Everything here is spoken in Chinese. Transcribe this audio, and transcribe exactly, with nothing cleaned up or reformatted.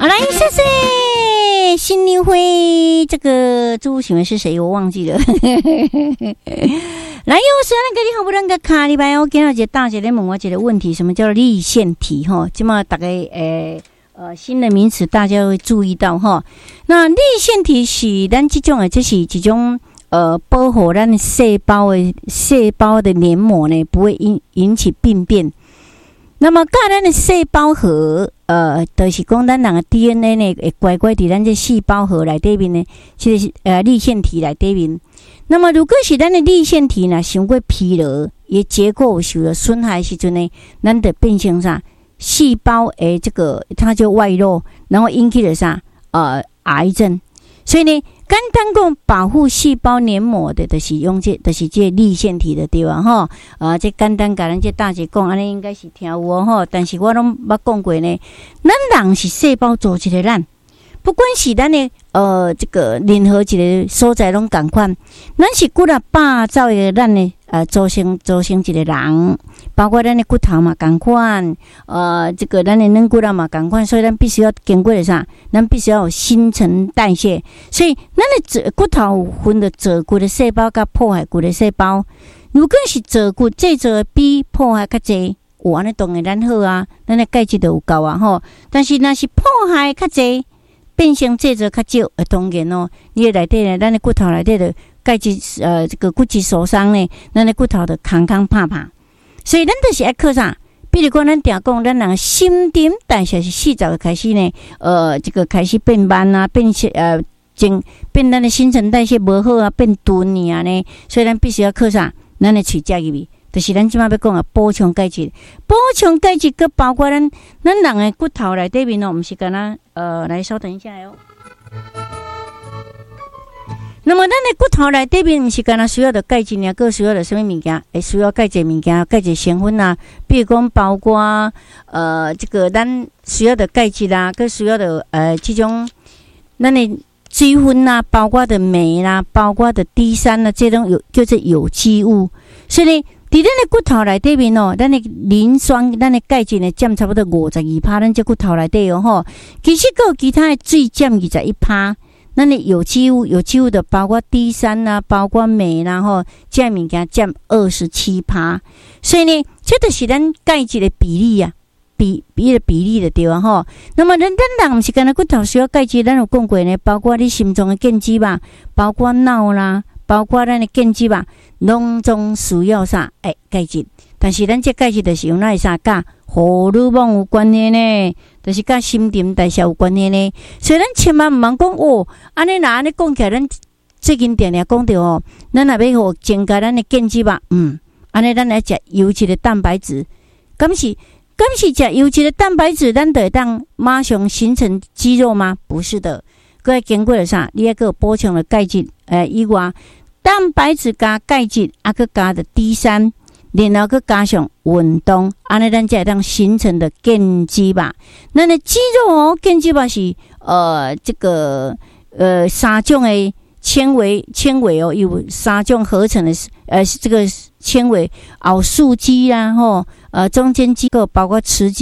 好，来，谢谢新年会。这个朱喜文是谁？我忘记了。来，又是那个你好不那个卡里拜，我今日一个大姐来问我一个问题，什么叫做立线体？哈，今嘛大概诶呃新的名词，大家会注意到哈。那立线体是咱这种的，这是一种呃保护咱的细胞的细胞的黏膜呢，不会引引起病变。那么，甲咱的细胞核，呃，就是讲咱人的 D N A 呢，会乖乖伫咱这细胞核内底面呢，即个呃粒线体内底面。那么，如果是咱的粒线体呢，伤过疲劳，伊结构受到损害时阵呢，咱就变成啥？细胞诶，这个它就外露，然后引起了啥？呃，癌症。所以呢，简单讲，保护细胞黏膜的，就是用这，就是这粒线体的对吧？吼，啊，这简单甲咱这大姐讲，安尼应该是听有哦吼。但是我拢捌讲过呢，咱人是细胞组织的咱，不管是咱的呃这个任何一个所在拢共款，咱是骨力百造的咱的呃组成组成一个人，包括咱的骨头嘛共款，呃这个咱的软骨头嘛共款，所以咱必须要经过的啥？咱必须要有新陈代谢，所以咱的骨头有分的造骨的细胞甲破坏骨的细胞。如果是造骨制造比破坏较济，有安尼当然咱好啊，咱的钙质就有够啊吼。但是若是破坏较济，变成制造较少，呃，当然哦，你的内底呢，咱的骨头内底的钙质呃这个骨质受伤呢，咱的骨头就空空怕怕。所以咱就是爱靠啥？比如讲，咱常讲，咱人新陈代谢是四十个开始呢，呃，这个开始变慢啊，变呃，变变咱的新陈代谢无好啊，变钝啊呢，所以咱必须要靠啥？咱的喙食入去，就是咱即马要讲啊，补充钙质，补充钙质，佮包括咱咱人的骨头内底面哦，毋是干那呃，来稍等一下哦。那么咱的骨头内底面，毋是干那需要的钙质呢，佮需要的什么物件？会需要钙质物件，钙质成分啊，比如讲包括呃，这个咱需要的钙质啦，佮需要的呃，这种咱的水分啊，包括的镁啦，包括的 D 三啦，这种有叫做有机物。所以呢，伫咱的骨头内底面哦，咱的磷酸、咱的钙质呢，占差不多五十二趴，咱这骨头内底哦吼。其实佮其他的水占二十一趴。咱的有机物，有机物的包括 D 三啦，包括镁啦吼，这物件占二十七趴。所以呢，这就是咱钙质的比例啊，比比的比例的对啊吼。那么咱咱人毋是干那骨头需要钙质，咱有讲过呢，包括你心脏的腱肌吧，包括脑啦，包括咱的腱肌吧，拢总需要啥？诶，钙质。但是咱这钙质就是用哪会啥甲荷尔蒙有关系呢？就是甲新陈代谢有关系呢。所以咱千万毋通讲哦，安尼若安尼讲起来，咱最近定定讲着哦，咱若要互增加咱的腱肌吧，嗯，安尼咱来食优质的蛋白质，敢是敢是食优质的蛋白质，咱就会当马上形成肌肉吗？不是的，佮要经过了啥？你还佮补充了钙质，呃，以外，蛋白质加钙质，啊，佮加的 D 三。然后佮加上运动，安尼咱才会当形成的腱肌吧。咱的肌肉哦，腱肌吧是呃这个呃三种的纤维纤维哦，有三种合成的呃这个纤维，后束肌啦吼，呃中间肌构包括雌肌。